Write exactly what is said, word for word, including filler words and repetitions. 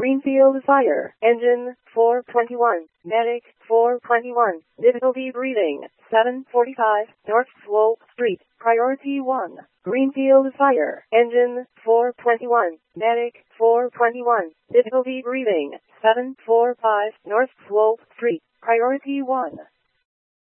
Greenfield Fire Engine four twenty-one, Medic four twenty-one, Difficulty Breathing seven forty-five, North Slope Street, Priority one. Greenfield Fire Engine four twenty-one, Medic four twenty-one, Difficulty Breathing seven forty-five, North Slope Street, Priority one.